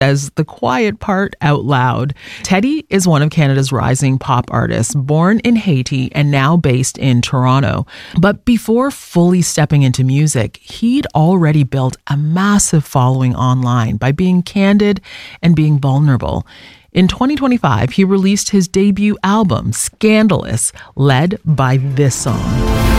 says the quiet part out loud. Teddy is one of Canada's rising pop artists, born in Haiti and now based in Toronto. But before fully stepping into music, he'd already built a massive following online by being candid and being vulnerable. In 2025, he released his debut album, Scandalous, led by this song.